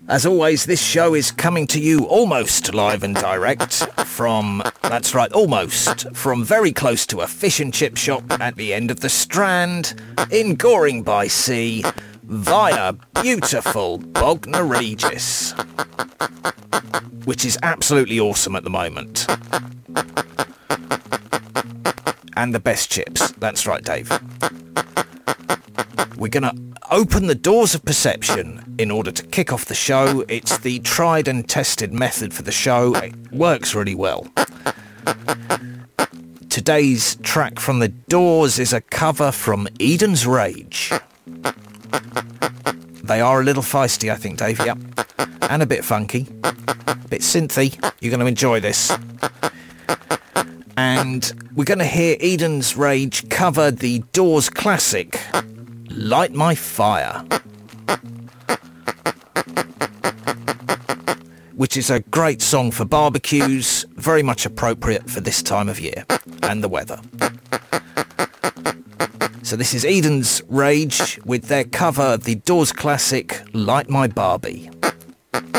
As always, this show is coming to you almost live and direct from, that's right, almost, from very close to a fish and chip shop at the end of the Strand in Goring by Sea via beautiful Bognor Regis, which is absolutely awesome at the moment. And the best chips. That's right, Dave. We're going to open the doors of perception in order to kick off the show. It's the tried and tested method for the show. It works really well. Today's track from the Doors is a cover from Eden's Rage. They are a little feisty, I think, Dave. Yep. And a bit funky. A bit synthy. You're going to enjoy this. And we're going to hear Eden's Rage cover the Doors classic, Light My Fire, which is a great song for barbecues, very much appropriate for this time of year and the weather. So this is Eden's Rage with their cover of the Doors classic, Light My Barbie.